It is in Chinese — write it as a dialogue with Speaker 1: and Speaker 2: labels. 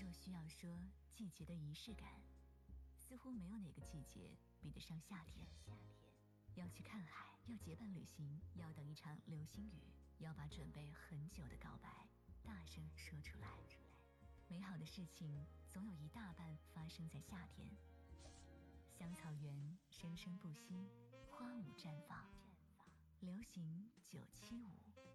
Speaker 1: 若需要说季节的仪式感，似乎没有哪个季节比得上夏天。要去看海，要结伴旅行，要等一场流星雨，要把准备很久的告白大声说出来。美好的事情总有一大半发生在夏天。香草园生生不息，花舞绽放。流行975。